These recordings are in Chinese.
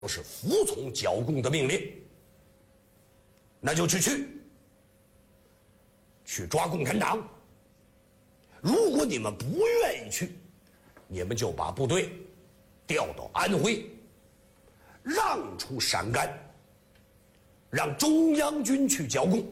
是服从剿共的命令，那就去抓共产党。如果你们不愿意去，你们就把部队调到安徽，让出陕甘，让中央军去剿共，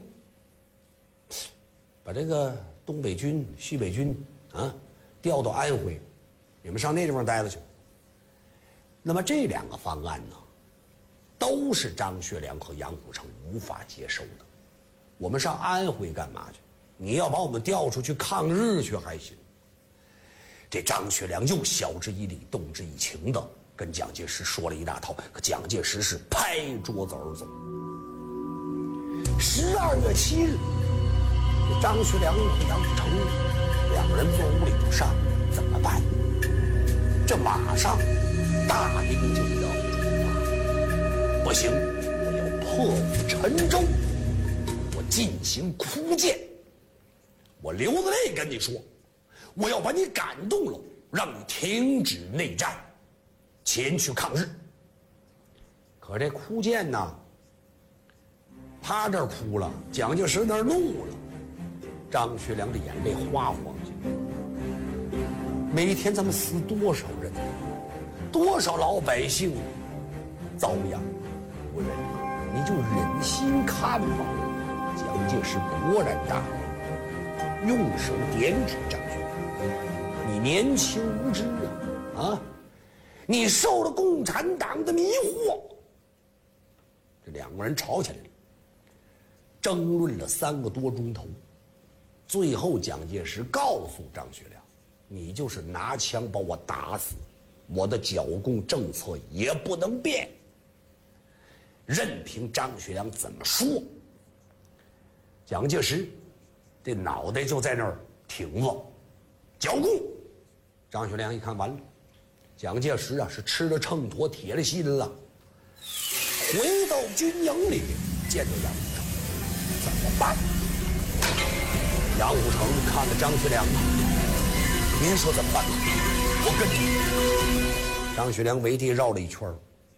把这个东北军、西北军调到安徽，你们上那地方待着去。那么这两个方案呢，都是张学良和杨虎城无法接受的。我们上安徽干嘛去？你要把我们调出去抗日去还行。这张学良又晓之以理，动之以情的跟蒋介石说了一大套，可蒋介石是拍桌子而走。12月7日，张学良和杨虎城两人坐屋里不上，怎么办？这马上大兵就要出发，不行，我要破釜沉舟，我进行哭谏，我流着泪跟你说，我要把你感动了，让你停止内战，前去抗日。可这哭谏呢，他这儿哭了，蒋介石那儿怒了，张学良的眼泪哗哗下。每天咱们死多少人，多少老百姓遭殃，不忍，你就忍心看吧。蒋介石勃然大怒，用手点指张学良：“你年轻无知啊！你受了共产党的迷惑。”这两个人吵起来了，争论了3个多钟头。最后，蒋介石告诉张学良：“你就是拿枪把我打死，我的剿共政策也不能变。”任凭张学良怎么说，蒋介石这脑袋就在那儿挺着。剿共，张学良一看完了，蒋介石是吃了秤砣铁了心了。回到军营里见着杨虎城，怎么办？杨虎城看着张学良，您说怎么办？我跟你。张学良围地绕了一圈。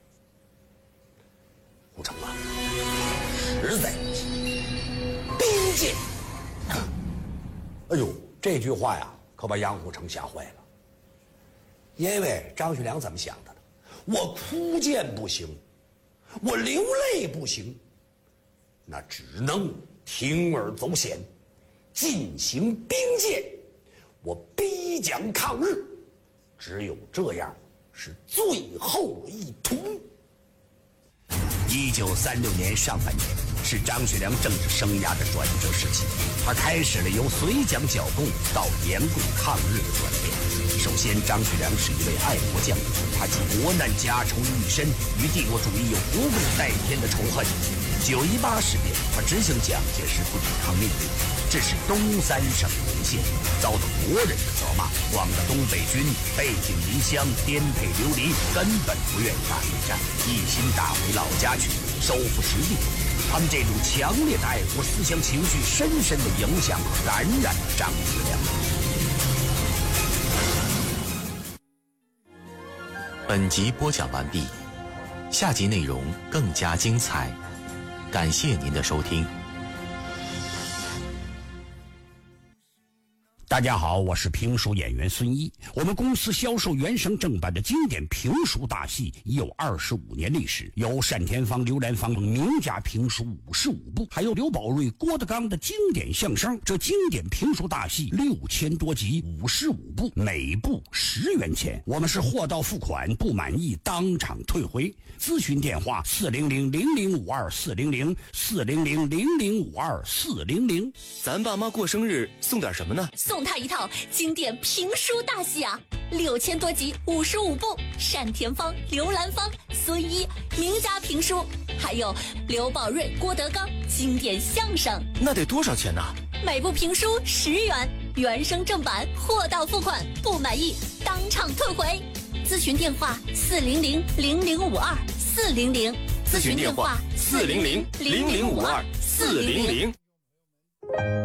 虎城啊，实在不行，兵谏。哎呦，这句话呀，可把杨虎城吓坏了。因为张学良怎么想的呢？我哭谏不行，我流泪不行，那只能铤而走险，进行兵谏，我逼蒋抗日，只有这样是最后一途。 1936年上半年是张学良政治生涯的转折时期，他开始了由随蒋剿共到联共抗日的转变。首先，张学良是一位爱国将领，他集国难家仇于一身，与帝国主义有不共戴天的仇恨。9·18事变，他执行蒋介石不抵抗命令，致使东三省沦陷，遭到国人的责骂，慌得东北军背井离乡，颠沛流离，根本不愿意打内战，一心打回老家去，收复失地。他们这种强烈的爱国思想情绪，深深的影响和感染了张学良。 本集播讲完毕，下集内容更加精彩，感谢您的收听。 大家好，我是评书演员孙一。我们公司销售原声正版的经典评书大戏已有25年历史，有单田芳、刘兰芳名家评书55部，还有刘宝瑞、郭德纲的经典相声。这经典评书大戏6000多集，55部，每部10元钱。我们是货到付款，不满意当场退回。咨询电话400-0052-400，400-0052-400。 咱爸妈过生日送点什么呢？ 送他一套经典评书大戏啊，6000多集，55部，单田芳、刘兰芳、孙一名家评书，还有刘宝瑞、郭德纲经典相声。 那得多少钱呢？ 每部评书10元，原声正版，货到付款，不满意当场退回。咨询电话400-0052-400， 咨询电话400-0052-400。